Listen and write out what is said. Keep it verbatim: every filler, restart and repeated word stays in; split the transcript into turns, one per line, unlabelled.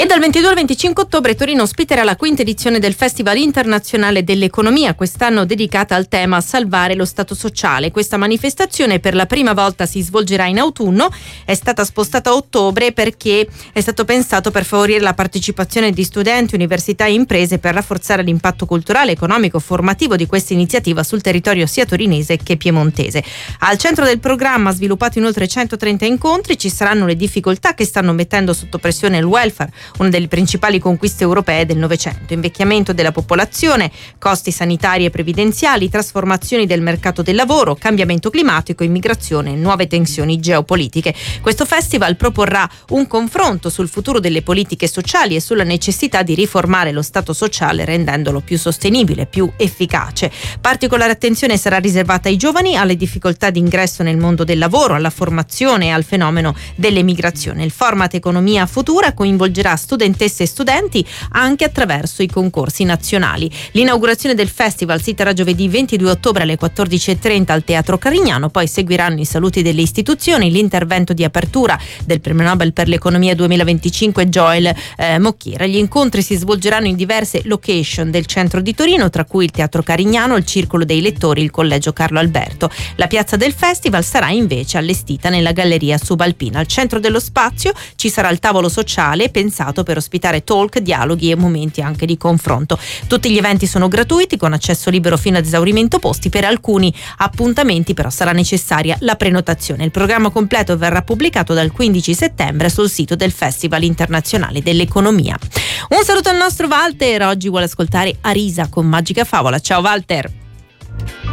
dal ventidue al venticinque ottobre Torino ospiterà la quinta edizione del Festival Internazionale dell'Economia, quest'anno dedicata al tema Salvare lo Stato sociale. Questa manifestazione per la prima volta si svolgerà in autunno, è stata spostata a ottobre perché è stato pensato per favorire la partecipazione di studenti, università e imprese per rafforzare l'impatto culturale, economico, formativo di questa iniziativa sul territorio sia torinese che piemontese. Al centro del programma, sviluppato in oltre centotrenta incontri, ci saranno le difficoltà che stanno mettendo sotto pressione il welfare, una delle principali conquiste europee del Novecento, invecchiamento della popolazione, costi sanitari e previdenziali, trasformazioni del mercato del lavoro, cambiamento climatico, immigrazione e nuove tensioni geopolitiche. Questo festival proporrà un confronto sul futuro delle politiche sociali e sulla necessità di riformare lo Stato sociale rendendolo più sostenibile, più efficace. Particolare attenzione sarà riservata ai giovani, alle difficoltà di ingresso nel mondo del lavoro, alla formazione e al fenomeno dell'emigrazione. Il format Economia Futura coinvolgerà studentesse e studenti anche attraverso i concorsi nazionali. L'inaugurazione del festival si terrà giovedì ventidue ottobre alle quattordici e trenta al Teatro Carignano, poi seguiranno i saluti delle istituzioni, l'intervento di apertura del Premio Nobel per l'Economia duemilaventicinque Joel eh, Mocchiera. Gli incontri si svolgeranno in diverse location del centro di Torino, tra cui il Teatro Carignano, il Circolo dei Lettori, il Collegio Carlo Alberto. La piazza del festival sarà invece allestita nella Galleria Subalpina. Al centro dello spazio ci sarà il tavolo sociale pensato per ospitare talk, dialoghi e momenti anche di confronto. Tutti gli eventi sono gratuiti con accesso libero fino ad esaurimento posti. Per alcuni appuntamenti però sarà necessaria la prenotazione. Il programma completo verrà pubblicato dal quindici settembre sul sito del Festival Internazionale dell'Economia. Un saluto al nostro Walter, oggi vuole ascoltare Arisa con Magica Favola. Ciao Walter.